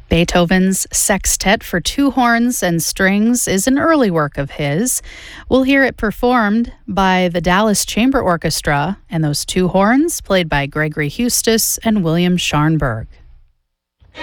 Beethoven's Sextet for two horns and strings is an early work of his. We'll hear it performed by the Dallas Chamber Orchestra and those two horns played by Gregory Hustis and William Scharnberg.